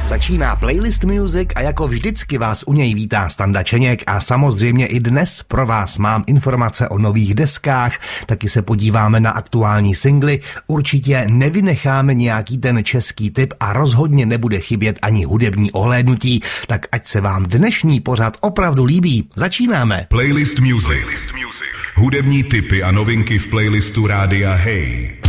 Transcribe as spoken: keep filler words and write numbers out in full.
Začíná Playlist Music a jako vždycky vás u něj vítá Standa Čeněk a samozřejmě i dnes pro vás mám informace o nových deskách, taky se podíváme na aktuální singly, určitě nevynecháme nějaký ten český tip a rozhodně nebude chybět ani hudební ohlédnutí, tak ať se vám dnešní pořad opravdu líbí. Začínáme. Playlist Music. Playlist Music. Hudební tipy a novinky v playlistu Rádia Hey.